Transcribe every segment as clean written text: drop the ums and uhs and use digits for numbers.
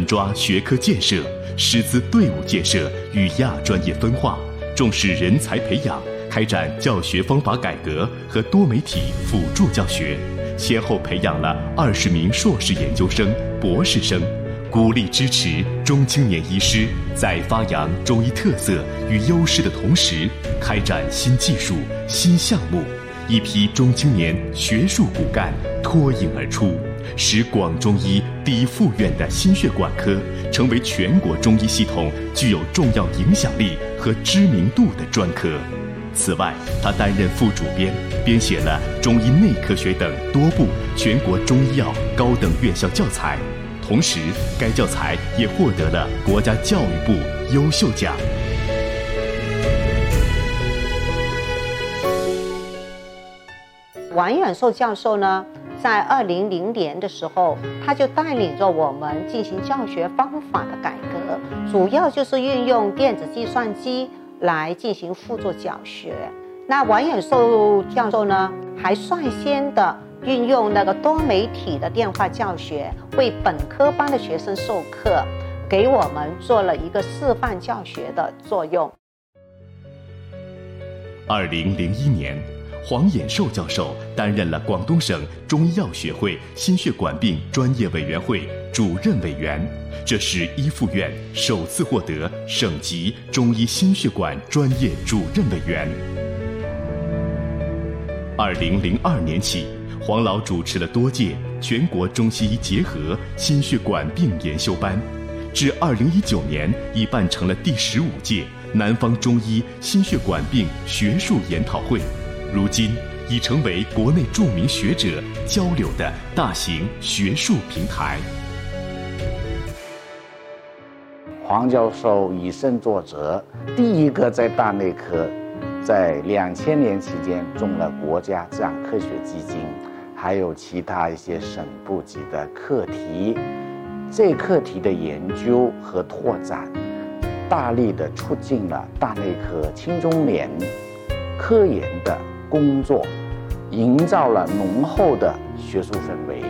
抓学科建设、师资队伍建设与亚专业分化，重视人才培养，开展教学方法改革和多媒体辅助教学，先后培养了20名硕士研究生、博士生，鼓励支持中青年医师在发扬中医特色与优势的同时，开展新技术、新项目，一批中青年学术骨干脱颖而出，使广中医第一附院的心血管科成为全国中医系统具有重要影响力和知名度的专科。此外，他担任副主编，编写了《中医内科学》等多部全国中医药高等院校教材，同时该教材也获得了国家教育部优秀奖。 王远寿教授呢，在2000年的时候，他就带领着我们进行教学方法的改革，主要就是运用电子计算机来进行辅助教学。那王远寿教授呢，还率先的运用那个多媒体的电话教学，为本科班的学生授课，给我们做了一个示范教学的作用。 2001年，黄衍寿教授担任了广东省中医药学会心血管病专业委员会主任委员，这是一附院首次获得省级中医心血管专业主任委员。2002年起，黄老主持了多届全国中西医结合心血管病研修班，至2019年已办成了第15届南方中医心血管病学术研讨会，如今已成为国内著名学者交流的大型学术平台。 黄教授以身作则，第一个在大内科在2000年期间中了国家自然科学基金，还有其他一些省部级的课题，这课题的研究和拓展，大力的促进了大内科青中年科研的工作，营造了浓厚的学术氛围。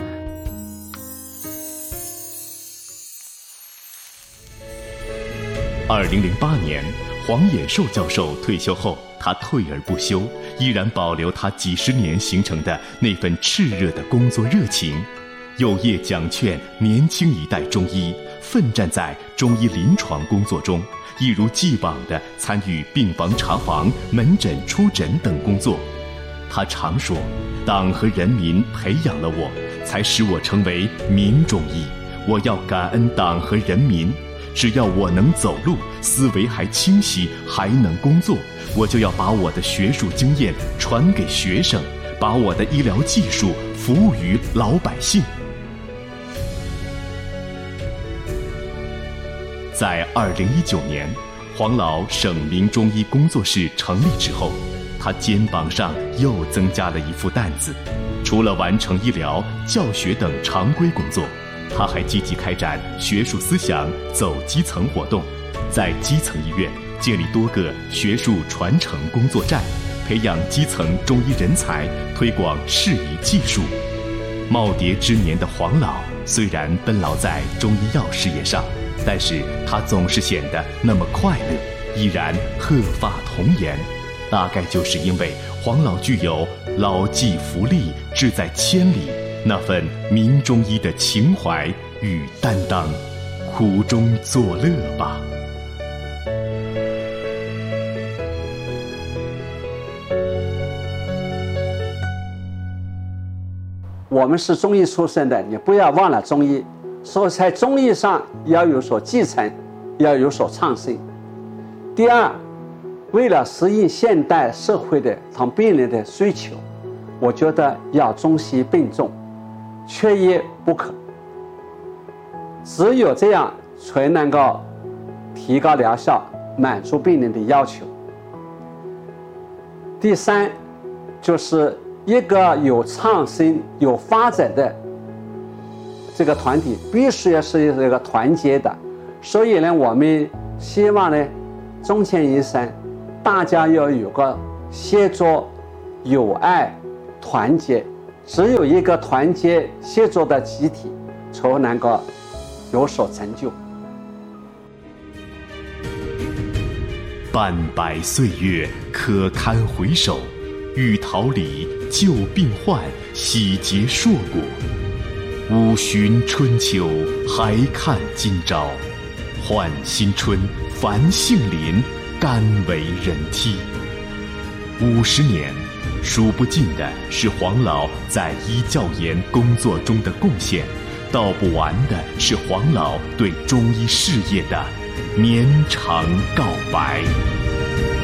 2008年，黄衍寿教授退休后，他退而不休，依然保留他几十年形成的那份炽热的工作热情，有业讲劝年轻一代中医，奋战在中医临床工作中，一如既往地参与病房查房、门诊出诊等工作。他常说，党和人民培养了我，才使我成为名中医，我要感恩党和人民，只要我能走路，思维还清晰，还能工作，我就要把我的学术经验传给学生，把我的医疗技术服务于老百姓。在2019年，黄老省名中医工作室成立之后，他肩膀上又增加了一副担子，除了完成医疗、教学等常规工作，他还积极开展学术思想走基层活动，在基层医院建立多个学术传承工作站，培养基层中医人才，推广适宜技术。耄耋之年的黄老虽然奔劳在中医药事业上，但是他总是显得那么快乐，依然鹤发童颜。大概就是因为黄老具有老骥伏枥，志在千里那份民中医的情怀与担当，苦中作乐吧。 我们是中医出身的，你不要忘了中医，所以在中医上要有所继承，要有所创新。第二，为了适应现代社会的病人的需求，我觉得要中西并重，缺一不可。只有这样才能够提高疗效，满足病人的要求。第三，就是一个有创新、有发展的这个团体，必须要是这个团结的。所以呢，我们希望呢，中青医生大家要有个协作、友爱、团结。只有一个团结协作的集体，才能够有所成就。 半百岁月可堪回首，欲桃李救病患，喜结硕果。五旬春秋还看今朝，换新春繁杏林，甘为人梯。50年，数不尽的是黄老在医教研工作中的贡献，道不完的是黄老对中医事业的绵长告白。